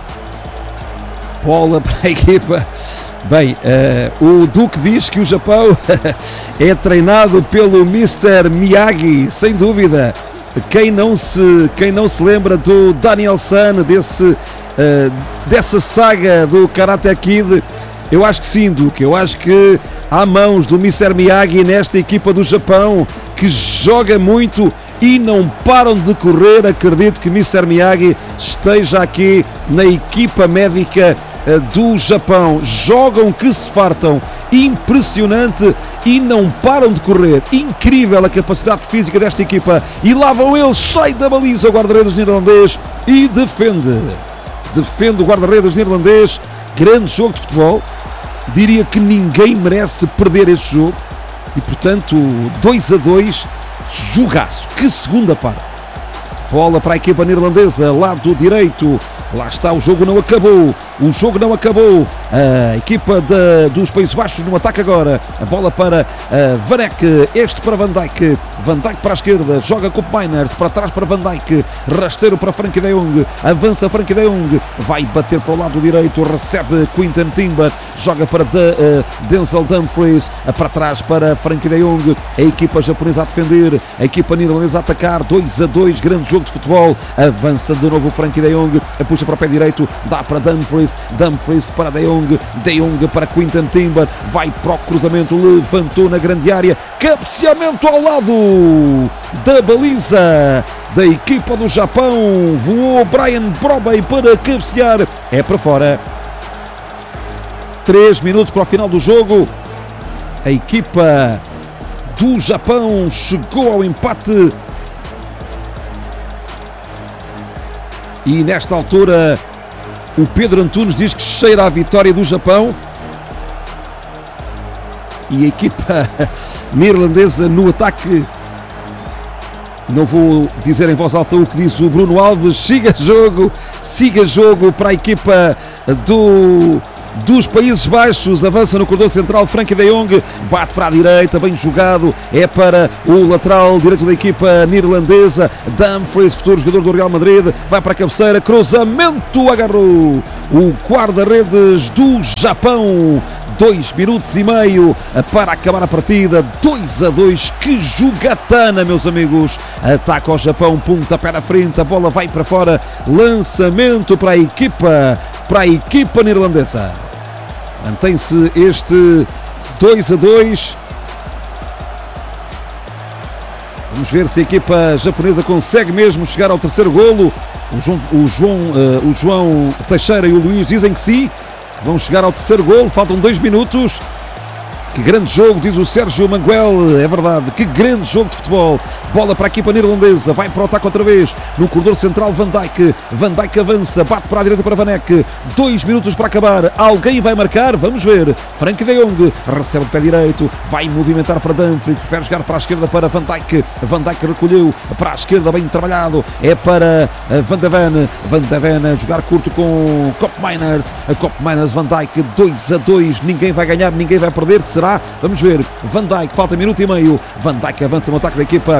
Bola para a equipa. Bem, o Duque diz que o Japão é treinado pelo Mr. Miyagi, sem dúvida. Quem não se lembra do Daniel-san, dessa saga do Karate Kid, eu acho que sim, Duque. Eu acho que há mãos do Mr. Miyagi nesta equipa do Japão, que joga muito e não param de correr. Acredito que Mr. Miyagi esteja aqui na equipa médica do Japão. Jogam que se fartam, impressionante, e não param de correr. Incrível a capacidade física desta equipa. E lá vão eles, sai da baliza o guarda-redes neerlandês e defende o guarda-redes neerlandês. Grande jogo de futebol, diria que ninguém merece perder este jogo e portanto 2-2, jogaço. Que segunda parte. Bola para a equipa neerlandesa, lado direito. Lá está, o jogo não acabou. A equipa dos Países Baixos no ataque agora. A bola para Van Dijk, este para Van Dijk. Van Dijk para a esquerda, joga com o Miners, para trás para Van Dijk. Rasteiro para Frenkie de Jong, avança Frenkie de Jong. Vai bater para o lado direito, recebe Quinten Timber. Joga para Denzel Dumfries, para trás para Frenkie de Jong. A equipa japonesa a defender, a equipa neerlandesa a atacar. 2-2, grande jogo de futebol. Avança de novo o Frenkie de Jong, puxa para o pé direito, dá para Dumfries para De Jong para Quinten Timber, vai para o cruzamento, levantou na grande área, cabeceamento ao lado da baliza da equipa do Japão, voou Brian Brobey para cabecear, é para fora. 3 minutos para o final do jogo, a equipa do Japão chegou ao empate. E nesta altura O Pedro Antunes diz que cheira a vitória do Japão. E a equipa neerlandesa no ataque. Não vou dizer em voz alta o que disse o Bruno Alves. Siga jogo para a equipa dos Países Baixos. Avança no corredor central, Frenkie de Jong bate para a direita, bem jogado, é para o lateral direito da equipa neerlandesa, Dumfries, futuro jogador do Real Madrid, vai para a cabeceira, cruzamento, agarrou o guarda-redes do Japão. 2 minutos e meio para acabar a partida, 2-2, que jogatana, meus amigos. Ataca ao Japão, pontapé na frente, a bola vai para fora, lançamento para a equipa neerlandesa. Mantém-se este 2-2. Vamos ver se a equipa japonesa consegue mesmo chegar ao terceiro golo. O João Teixeira e o Luís dizem que sim, que vão chegar ao terceiro golo. Faltam 2 minutos. Que grande jogo, diz o Sérgio Manguel, é verdade, que grande jogo de futebol. Bola para a equipa neerlandesa, vai para o ataque outra vez, no corredor central Van Dijk avança, bate para a direita para Van Dijk, 2 minutos para acabar, alguém vai marcar, vamos ver. Frenkie de Jong recebe de pé direito, vai movimentar para Dumfries, prefere jogar para a esquerda para Van Dijk recolheu para a esquerda, bem trabalhado, é para Van de Ven a jogar curto com Koopmeiners, Van Dijk, 2-2, ninguém vai ganhar, ninguém vai perder, será? Vamos ver. Van Dijk, falta minuto e meio. Van Dijk avança no ataque da equipa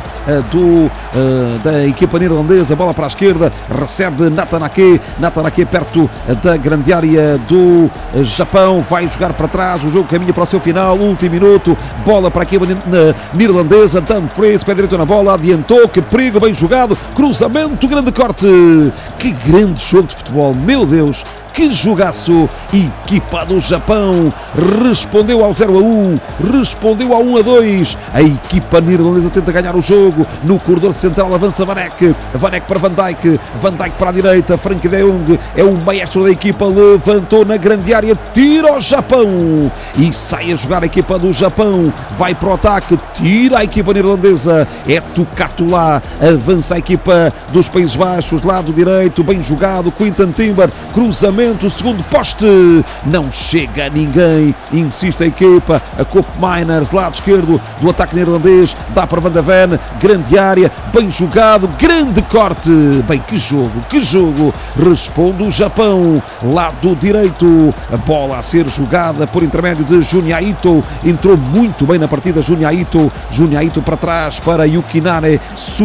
da equipa neerlandesa. Bola para a esquerda, recebe Nathan Ake perto da grande área do Japão. Vai jogar para trás. O jogo caminha para o seu final. Último minuto. Bola para a equipa neerlandesa. Dumfries, pé direito na bola. Adiantou. Que perigo, bem jogado. Cruzamento, grande corte. Que grande jogo de futebol. Meu Deus. Que jogaço! Equipa do Japão respondeu ao 0-1, respondeu ao 1-2. A equipa neerlandesa tenta ganhar o jogo. No corredor central avança Van Dijk para Van Dijk para a direita. Frenkie de Jong é o maestro da equipa, levantou na grande área, tira o Japão e sai a jogar a equipa do Japão. Vai para o ataque, tira a equipa neerlandesa. É Tucatu lá, avança a equipa dos Países Baixos, lado direito, bem jogado. Quinton Timber, cruzamento. O segundo poste, não chega a ninguém, insiste a equipa, a Koopmeiners, lado esquerdo do ataque neerlandês, dá para Van de Ven, grande área, bem jogado, grande corte, bem, que jogo, responde o Japão, lado direito, a bola a ser jogada por intermédio de Junya Ito, entrou muito bem na partida Junya Ito para trás para Yukinare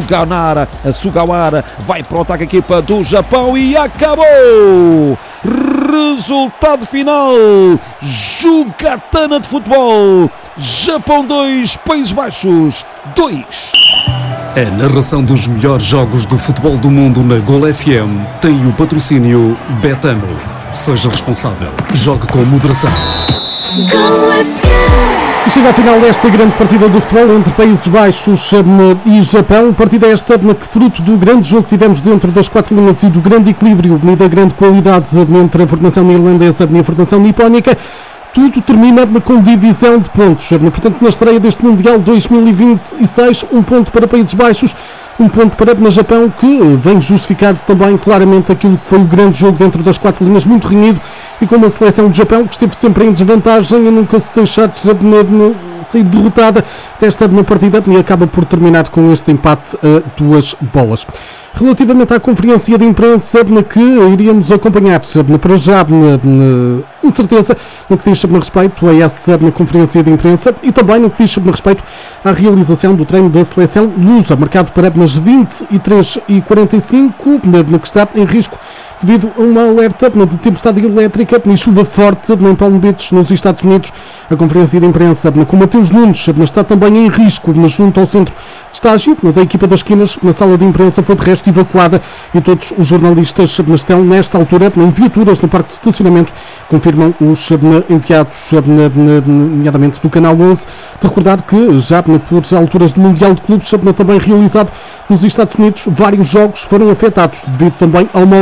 Sugawara, vai para o ataque a equipa do Japão e acabou! Resultado final, jogatana de futebol, Japão 2, Países Baixos 2. A narração dos melhores jogos do futebol do mundo na Gol FM tem o patrocínio Betano. Seja responsável, jogue com moderação. E chega ao final desta grande partida de futebol entre Países Baixos e Japão. Partida esta que, fruto do grande jogo que tivemos dentro das 4 linhas e do grande equilíbrio e da grande qualidade entre a formação neerlandesa e a formação nipónica, tudo termina com divisão de pontos. Portanto, na estreia deste Mundial 2026, um ponto para Países Baixos, um ponto para o Japão, que vem justificar também claramente aquilo que foi o grande jogo dentro das 4 linhas, muito renhido, e com uma seleção do Japão que esteve sempre em desvantagem e nunca se deixar de sair derrotada desta partida, e acaba por terminar com este empate a 2 bolas. Relativamente à conferência de imprensa que iríamos acompanhar para já, incerteza no que diz respeito a essa conferência de imprensa e também no que diz respeito à realização do treino da seleção lusa, marcado para as 23h45, que está em risco devido a uma alerta de tempestade elétrica e chuva forte em Palm Beach, nos Estados Unidos. A conferência de imprensa com Mateus Nunes está também em risco junto ao centro de estágio da equipa das esquinas. Na sala de imprensa foi de resto evacuada e todos os jornalistas estão nesta altura em viaturas no parque de estacionamento, confirmam os enviados, nomeadamente do Canal 11. De recordar que já por alturas do Mundial de Clubes também realizado nos Estados Unidos, vários jogos foram afetados devido também ao mau tempo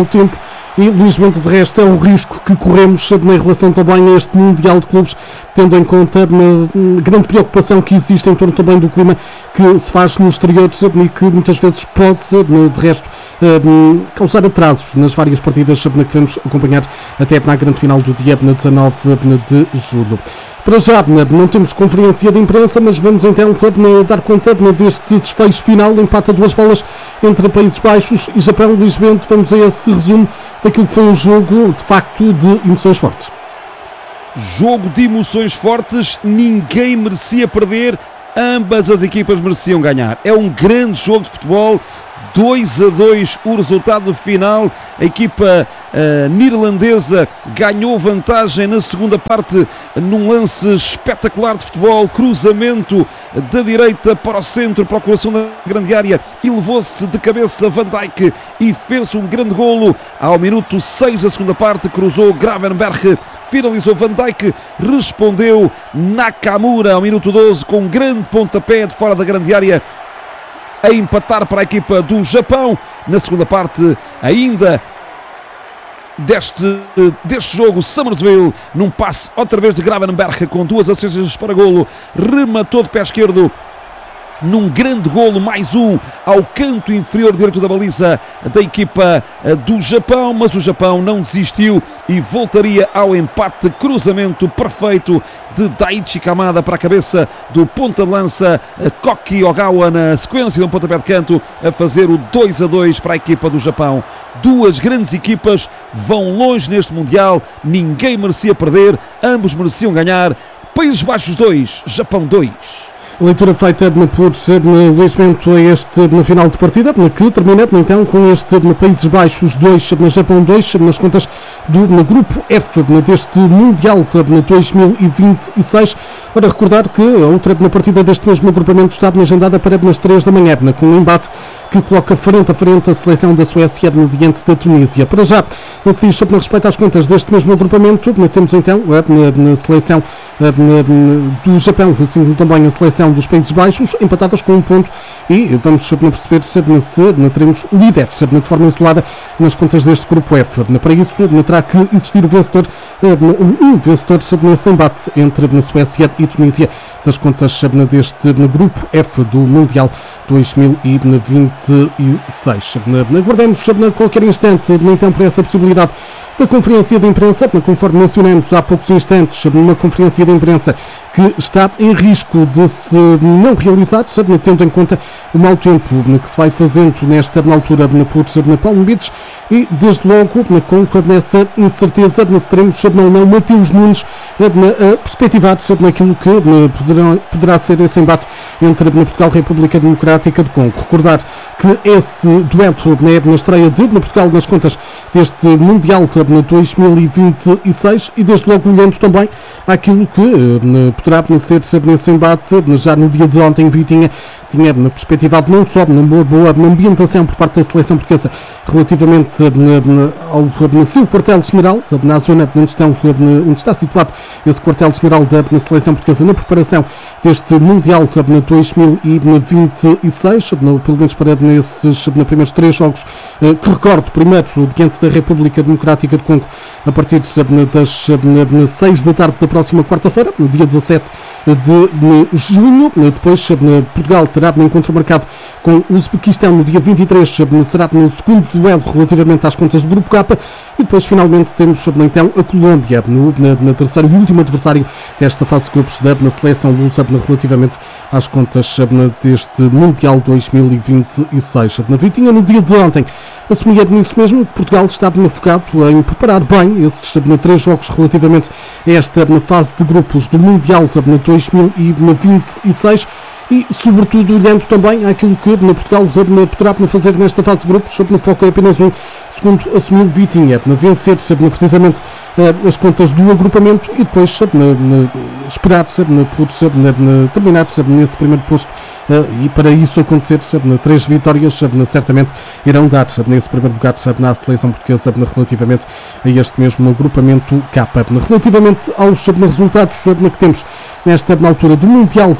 e Luís Bento, de resto, é um risco que corremos em relação também a este Mundial de Clubes, tendo em conta uma grande preocupação que existe em torno também do clima que se faz no exterior e que muitas vezes pode, de resto, causar atrasos nas várias partidas que vamos acompanhar até na grande final do dia 19 de julho. Para já, não temos conferência de imprensa, mas vamos então dar conta deste desfecho final, empate a 2 bolas entre Países Baixos e Japão. Luís Bento, vamos a esse resumo daquilo que foi um jogo, de facto, de emoções fortes. Jogo de emoções fortes, ninguém merecia perder, ambas as equipas mereciam ganhar. É um grande jogo de futebol. 2-2 o resultado final. A equipa neerlandesa ganhou vantagem na segunda parte num lance espetacular de futebol, cruzamento da direita para o centro, para o coração da grande área, e levou-se de cabeça Van Dijk e fez um grande golo ao minuto 6 da segunda parte. Cruzou Gravenberch, finalizou Van Dijk, respondeu Nakamura ao minuto 12 com um grande pontapé de fora da grande área a empatar para a equipa do Japão. Na segunda parte ainda deste jogo, Summersville, num passe outra vez de Gravenberch com 2 assistências para golo, rematou de pé esquerdo num grande golo, mais um ao canto inferior direito da baliza da equipa do Japão, mas o Japão não desistiu e voltaria ao empate. Cruzamento perfeito de Daichi Kamada para a cabeça do ponta de lança Koki Ogawa, na sequência de um pontapé de canto, a fazer o 2-2 para a equipa do Japão. Duas grandes equipas vão longe neste Mundial, ninguém merecia perder, ambos mereciam ganhar. Países Baixos 2, Japão 2. Leitura feita por Luís Bento a este na final de partida, que termina então com este Países Baixos 2, Japão 2, nas contas do grupo F deste Mundial 2026. Para recordar que a outra partida deste mesmo agrupamento está agendada para as 3 da manhã, com um embate que coloca frente a frente a seleção da Suécia diante da Tunísia. Para já, no que diz sobre respeito às contas deste mesmo agrupamento, temos então a seleção do Japão, assim como também a seleção dos Países Baixos, empatadas com um ponto, e vamos perceber se teremos líderes de forma isolada nas contas deste grupo F. Para isso, terá que existir o vencedor, um vencedor nesse embate entre a Suécia e Tunísia das contas deste grupo F do Mundial 2026. Aguardemos a qualquer instante então por essa possibilidade da conferência de imprensa, conforme mencionamos há poucos instantes, uma conferência de imprensa que está em risco de se não realizar, tendo em conta o mau tempo que se vai fazendo nesta altura por Palm Beach, e desde logo com essa incerteza se teremos ou não Mateus Nunes a perspectivar naquilo que poderá ser esse embate entre Portugal e República Democrática do Congo. Recordar que esse duelo na estreia de Portugal nas contas deste Mundial 2026, e desde logo olhando também àquilo que poderá ser nesse embate. Já no dia de ontem, Vitinha tinha perspectivado não só numa boa ambientação por parte da seleção portuguesa relativamente ao seu quartel-general, na zona onde está situado esse quartel-general da seleção portuguesa na preparação deste Mundial 2026, pelo menos para esses primeiros 3 jogos, que recordo, primeiro diante da República Democrática do Congo, a partir das 6 da tarde da próxima quarta-feira, no dia 17 de junho. Depois Portugal terá um encontro marcado com o Uzbequistão no dia 23, será no segundo duelo relativamente às contas do Grupo K, e depois finalmente temos então a Colômbia na terceiro e último adversário desta fase de grupos da seleção lusa relativamente às contas deste Mundial 2026. Na Vitinha, no dia de ontem, assumia nisso mesmo que Portugal está focado em preparar bem esses 3 jogos relativamente a esta fase de grupos do Mundial 2026, e sobretudo olhando também àquilo que Portugal poderá fazer nesta fase de grupos. No foco é apenas um, segundo assumiu Vitinha, vencer precisamente as contas do agrupamento, e depois esperar por terminar nesse primeiro posto e para isso acontecer 3 vitórias certamente irão dar nesse primeiro lugar na seleção portuguesa relativamente a este mesmo agrupamento K. Relativamente aos resultados que temos nesta altura do Mundial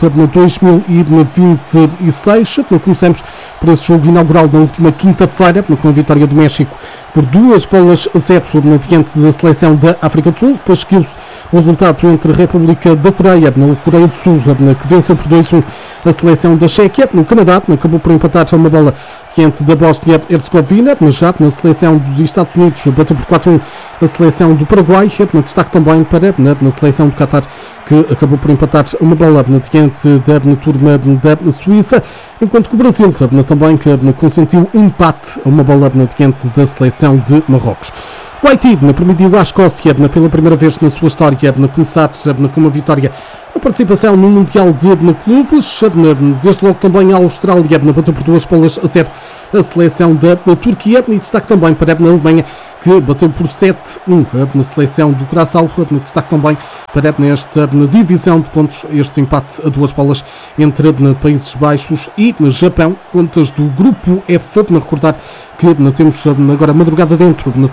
2026, começamos por esse jogo inaugural na última quinta-feira com a vitória do México por 2-0 diante da seleção da África do Sul. Depois seguiu-se o resultado entre a República da Coreia, na Coreia do Sul, que venceu por 2-1 a seleção da Chequia. No Canadá, acabou por empatar a uma bola diante da Bósnia-Herzegovina. Já na seleção dos Estados Unidos, bateu por 4-1 a seleção do Paraguai. Destaque também para na seleção do Qatar, que acabou por empatar uma bola diante da turma da Suíça, enquanto que o Brasil também consentiu empate a uma bola diante da seleção de Marrocos. O Haiti permitiu à Escócia, pela primeira vez na sua história, começar com uma vitória a participação no Mundial de Clubes. Desde logo também a Austrália bateu por 2-0 a seleção da Turquia, e destaque também para a Alemanha, que bateu por 7-1 na seleção do Curaçao. Destaque também para nesta divisão de pontos este empate a 2 entre Países Baixos e Japão. Contas do grupo F. Recordar que temos agora madrugada dentro